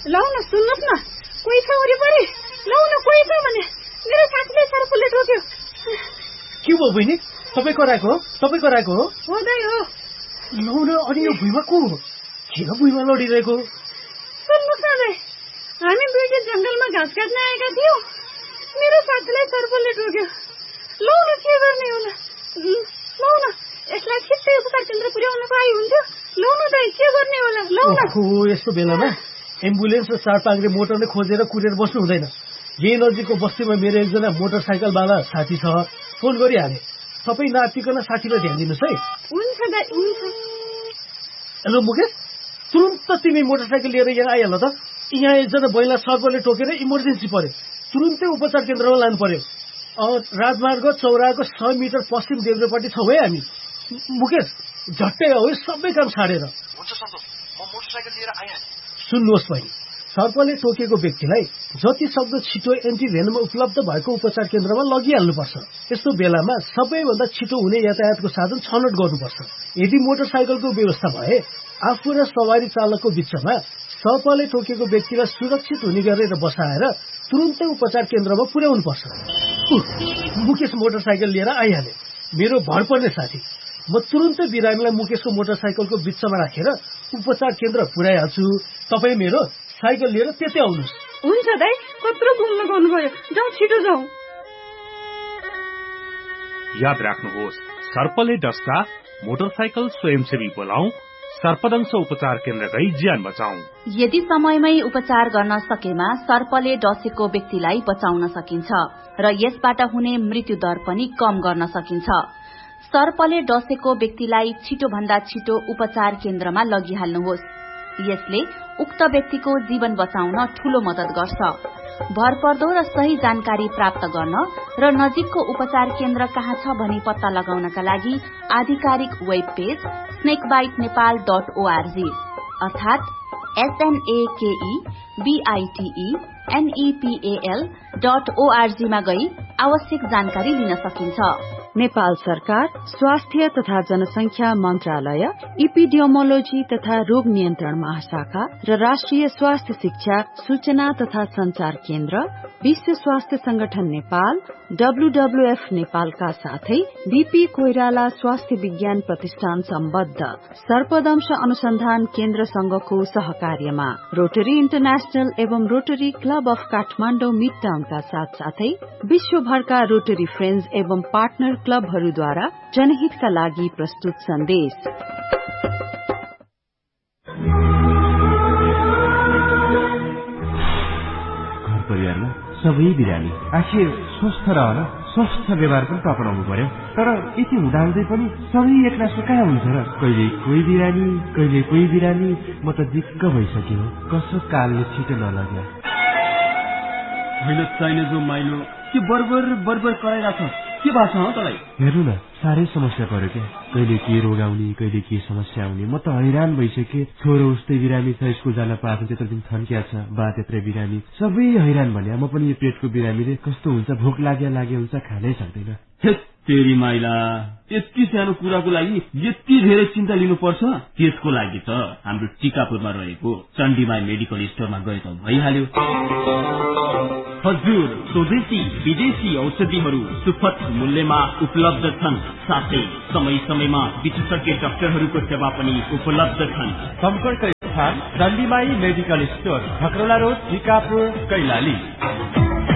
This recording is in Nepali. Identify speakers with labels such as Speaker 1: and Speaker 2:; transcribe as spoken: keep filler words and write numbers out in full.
Speaker 1: लौ न सुन्नुहोस् न, कोही छ वरिपरि? लौ न कोही छ भने मेरो साथीले सर्पले टोक्यो।
Speaker 2: के भयो बहिनी? तपाईँ कराएको हो? तपाईँ कराएको हो?
Speaker 1: हो दाइ हो।
Speaker 2: लौ न, अनि यो भुइँमा को हो? किन भुइँमा लडिरहेको?
Speaker 1: सुन्नुहोस् न दाइ, हामी दुईटा जङ्गलमा घाँस काट्न आएका थियौँ। मेरो साथीलाई सर्पले टोक्यो। लौ न के गर्ने होला? लौ न, यसलाई छिट्टै उपचार केन्द्र पुर्याउनको लागि हुन्थ्यो। लौ न दाइ, के गर्ने होला? लौ न।
Speaker 2: ओहो, यस्तो बेलामा एम्बुलेन्स र चार पाङ्ग्रे मोटरले खोजेर कुरेर बस्नु हुँदैन। यही नजिकको बस्तीमा मेरो एकजना मोटरसाइकलवाला साथी छ, फोन गरिहाले। तपाईँ नातिकन साथीलाई ध्यान दिनुहोस् है।
Speaker 1: हुन्छ दाइ, हुन्छ।
Speaker 2: हेलो मुकेश, तुरुन्त तिमी मोटरसाइकल लिएर यहाँ आइहाल त। यहाँ एकजना महिला सर्पले टोकेर इमर्जेन्सी पर्यो, तुरुन्तै उपचार केन्द्रमा लानु पर्यो। राजमार्ग चौराको सय मिटर पश्चिम देब्रेपट्टि छौँ है हामी। मुकेश, झट्टै हो, सबै काम छाडेर।
Speaker 3: हुन्छ सन्तोष, म मोटरसाइकल लिएर आइहालेँ।
Speaker 2: सुन्नुहोस् भाइ, सर्पले टोकेको व्यक्तिलाई जति सक्दो छिटो एन्टी भेनम उपलब्ध भएको उपचार केन्द्रमा लगिहाल्नुपर्छ। यस्तो बेलामा सबैभन्दा छिटो हुने यातायातको साधन छनौट गर्नुपर्छ। यदि मोटरसाइकलको व्यवस्था भए आफू र सवारी चालकको बिचमा सर्पले टोकेको व्यक्तिलाई सुरक्षित हुने गरेर बसाएर तुरुन्तै उपचार केन्द्रमा पुर्याउनुपर्छ। मुकेश मोटरसाइकल लिएर आइहाले, मेरो भर पर्ने साथी। म तुरुन्तै बिरामीलाई मुकेशको मोटरसाइकलको बिचमा राखेर उपचार केन्द्र पुर्याइहाल्छु। तपाईँ मेरो साइकल लिएर त्यतै आउनुहोस्।
Speaker 1: हुन्छ दाइ, कत्रो घुम्नु गर्नुभयो। जाउँ, छिटो जाउँ।
Speaker 4: याद राख्नुहोस्, सर्पले डस्दा मोटरसाइकल स्वयंसेवी बोलाऊ, सर्पदंश उपचार केन्द्र गई ज्यान बचाऊ।
Speaker 5: यदि समयमै उपचार गर्न सकेमा सर्पले डसेको व्यक्तिलाई बचाउन सकिन्छ र यसबाट हुने मृत्यु दर पनि कम गर्न सकिन्छ। सर्पले डसेको व्यक्तिलाई छिटो भन्दा छिटो उपचार केन्द्रमा लगिहाल्नुहोस्। यसले उक्त व्यक्तिको जीवन बचाउन ठूलो मद्दत गर्छ। भरपर्दो र सही जानकारी प्राप्त गर्न र नजिकको उपचार केन्द्र कहाँ छ भनी पत्ता लगाउनका लागि आधिकारिक web page स्नेकबाइट Nepal dot ORG अर्थात एसएनएकेई बीआईटीई एनईपीएल डट ओआरजी मा गई आवश्यक जानकारी लिन सकिन्छ।
Speaker 6: नेपाल सरकार स्वास्थ्य तथा जनसंख्या मन्त्रालय, इपिडियोमोलोजी तथा रोग नियन्त्रण महाशाखा र राष्ट्रिय स्वास्थ्य शिक्षा सूचना तथा संचार केन्द्र, विश्व स्वास्थ्य संगठन नेपाल, डब्ल्यूडब्ल्यूएफ नेपालका साथै बीपी कोइराला स्वास्थ्य विज्ञान प्रतिष्ठान सम्बद्ध सर्पदंश अनुसन्धान केन्द्र संघको सहकार्यमा रोटरी इन्टरनेशनल एवं rotary club of Kathmandu mid टाउनका साथ साथै विश्वभरका रोटरी फ्रेन्ड्स एवं पार्टनर क्लबहरूद्वारा जनहितका लागि प्रस्तुत सन्देश।
Speaker 7: घर परिवारमा सबै बिरामी आखिर स्वस्थ रहन स्वस्थ व्यवहार पनि अपनाउनु पर्यो। तर यति हुँदाहुँदै पनि सबै एकनासो कहाँ हुन्छ र? कहिले कोही बिरामी, कहिले कोही बिरामी। म त दिक्क भइसक्यो। कसो कालले छिटो नलग्यो।
Speaker 8: होइन चाहिने जो माइलो के बरबर बरबर कराइरहेको छ। के भएको छ तँलाई?
Speaker 7: हेर्नु न, साह्रै समस्या पर्यो क्या। कहिले के रोग आउने, कहिले के समस्या आउने। म त हैरान भइसकेँ। छोरो उस्तै बिरामी छ, स्कुल जान पाएको त्यत्रो दिन थन्किया छ, बा त्यत्रै बिरामी, सबै हैरान भने। म पनि यो पेटको बिरामीले कस्तो हुन्छ, भोक लाग्या लाग्यो हुन्छ, खानै सक्दैन।
Speaker 8: तेरी माइला, यति सानो कुराको लागि यति धेरै चिन्ता लिनुपर्छ? त्यसको लागि त हाम्रो टिकापुरमा रहेको चण्डीमाई मेडिकल स्टोरमा गए त भइहाल्यो। हजुर, स्वदेशी विदेशी औषधिहरू सुपथ मूल्यमा उपलब्ध छन्। साथै समय समयमा विशेषज्ञ डाक्टरहरूको सेवा पनि उपलब्ध छन्।
Speaker 7: सम्पर्क स्थान चण्डीमाई medical store, खकरोला road, Tikapur, Kailali.